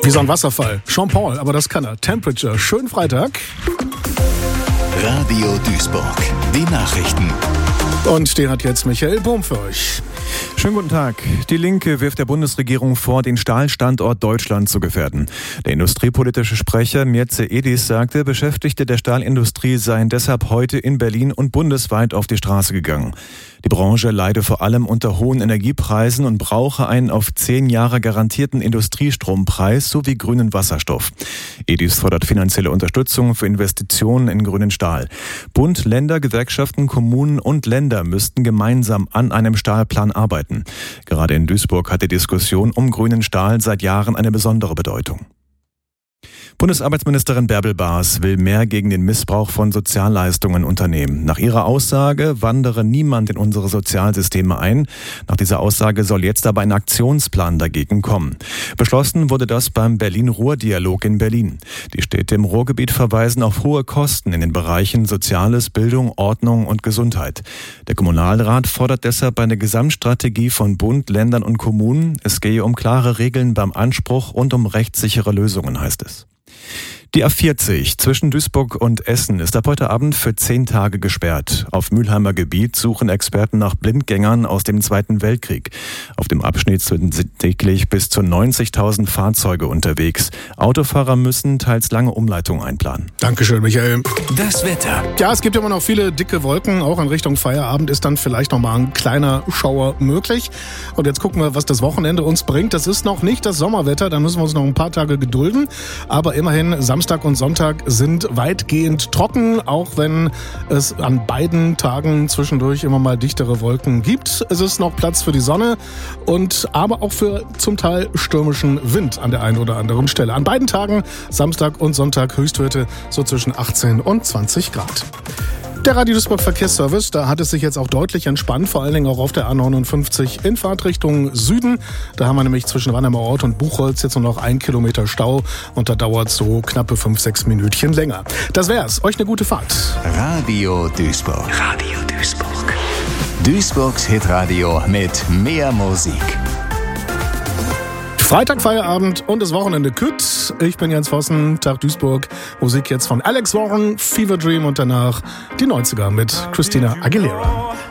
Wie so ein Wasserfall. Jean-Paul, aber das kann er. Temperature. Schönen Freitag. Radio Duisburg. Die Nachrichten. Und den hat jetzt Michael Bohm für euch. Schönen guten Tag. Die Linke wirft der Bundesregierung vor, den Stahlstandort Deutschland zu gefährden. Der industriepolitische Sprecher Mircea Ediz sagte, Beschäftigte der Stahlindustrie seien deshalb heute in Berlin und bundesweit auf die Straße gegangen. Die Branche leide vor allem unter hohen Energiepreisen und brauche einen auf 10 Jahre garantierten Industriestrompreis sowie grünen Wasserstoff. Ediz fordert finanzielle Unterstützung für Investitionen in grünen Stahl. Bund, Länder, Gewerkschaften, Kommunen und Länder müssten gemeinsam an einem Stahlplan arbeiten. Gerade in Duisburg hat die Diskussion um grünen Stahl seit Jahren eine besondere Bedeutung. Bundesarbeitsministerin Bärbel Baas will mehr gegen den Missbrauch von Sozialleistungen unternehmen. Nach ihrer Aussage wandere niemand in unsere Sozialsysteme ein. Nach dieser Aussage soll jetzt aber ein Aktionsplan dagegen kommen. Beschlossen wurde das beim Berlin-Ruhr-Dialog in Berlin. Die Städte im Ruhrgebiet verweisen auf hohe Kosten in den Bereichen Soziales, Bildung, Ordnung und Gesundheit. Der Kommunalrat fordert deshalb eine Gesamtstrategie von Bund, Ländern und Kommunen. Es gehe um klare Regeln beim Anspruch und um rechtssichere Lösungen, heißt es. Die A40 zwischen Duisburg und Essen ist ab heute Abend für 10 Tage gesperrt. Auf Mülheimer Gebiet suchen Experten nach Blindgängern aus dem Zweiten Weltkrieg. Auf dem Abschnitt sind täglich bis zu 90.000 Fahrzeuge unterwegs. Autofahrer müssen teils lange Umleitungen einplanen. Dankeschön, Michael. Das Wetter. Ja, es gibt immer noch viele dicke Wolken. Auch in Richtung Feierabend ist dann vielleicht noch mal ein kleiner Schauer möglich. Und jetzt gucken wir, was das Wochenende uns bringt. Das ist noch nicht das Sommerwetter. Da müssen wir uns noch ein paar Tage gedulden. Aber immerhin, Samstag und Sonntag sind weitgehend trocken, auch wenn es an beiden Tagen zwischendurch immer mal dichtere Wolken gibt. Es ist noch Platz für die Sonne und aber auch für zum Teil stürmischen Wind an der einen oder anderen Stelle. An beiden Tagen, Samstag und Sonntag, Höchstwerte so zwischen 18 und 20 Grad. Der Radio Duisburg Verkehrsservice, da hat es sich jetzt auch deutlich entspannt, vor allen Dingen auch auf der A59 in Fahrtrichtung Süden. Da haben wir nämlich zwischen Ranheimer Ort und Buchholz jetzt nur noch 1 Kilometer Stau und da dauert es so knappe 5-6 Minütchen länger. Das wär's. Euch eine gute Fahrt. Radio Duisburg. Radio Duisburg. Duisburgs Hitradio mit mehr Musik. Freitag Feierabend und das Wochenende kütt. Ich bin Jens Vossen, Tag Duisburg. Musik jetzt von Alex Warren, Fever Dream und danach die 90er mit Christina Aguilera.